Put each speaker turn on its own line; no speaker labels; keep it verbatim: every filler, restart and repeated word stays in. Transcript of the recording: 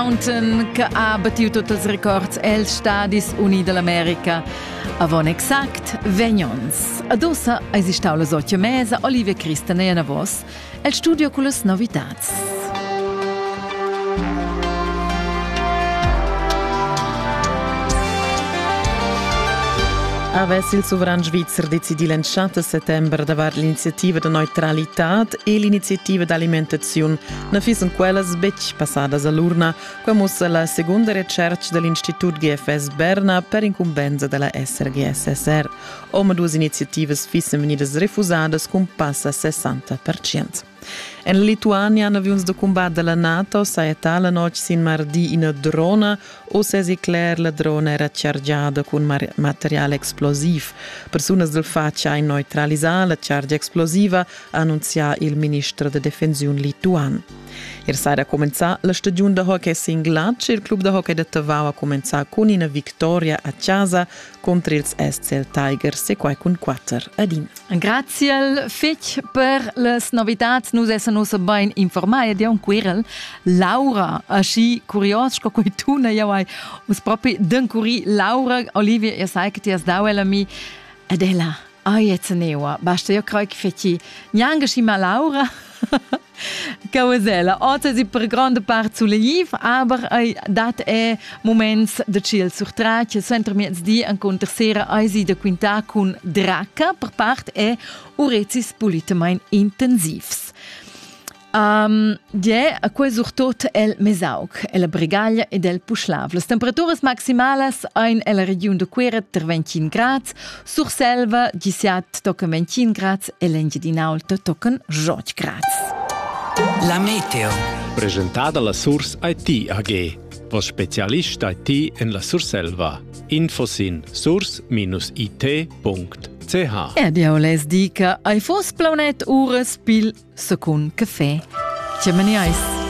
Mountain che ha battuto tutti i records el Stadis Uni dell'America. Avon exact vegnons. Adossa esistau la sottia mesa Olivia Cristane e Navos, el studio con le novitats.
Avesse il sovrano svizzero deciso il sette settembre davar l'iniziativa di neutralità e l'iniziativa d'alimentazione ne fissano quelle sbec passate all'urna, come la seconda ricerca dell'Istituto G F S Berna per incumbenza della S R G S S R. Ome due iniziative fissano venite refusate con passa sessanta per cento. In Lituania abbiamo da combattere della NATO, sai tale noce sin mardi in drona o se si clar la drona era chargiata con materiale esplosivo. Persone del faccia in neutralizzare la charge esplosiva, annunzia il ministro della difensione lituano. Ieri sera ha cominciato la stagione di hockey singolare, il club di hockey di Tavau ha cominciato con una vittoria a casa contro il S C L Tigers e qua con quattro ad uno.
Grazie al Fitch per le novità. Noi siamo ben informati di un querel. Laura, asci curios, che coi tu ne hai us proprio d'un curi. Laura, Olivia, io sai che ti has dato a me. Ed ella, ah, jetzt neua. Basta io credo che feci. Nianche si ma Laura. Causella, oggi si per grande parte sulle liv, aber ai dat è moments de chill sur trace, sempre miez di incontr sera ai si de quinta con Dracca per part è urezis politemein intensivs. Um, die, a quei surtot el Mesaug, el Brigaglia ed el Puschlav. Les temperaturas maximales ein el region de Queret ter ventin grads, sur selva diciat toca ventin grads e l'engine d'Inalta tocan jot grads.
La meteo.
Presentata la Source I T A G, was specialist I T en la Surselva. Infos in source dash I T punct C H.
E dio les dica ai fos planet ures pil secund caffè. Ciao,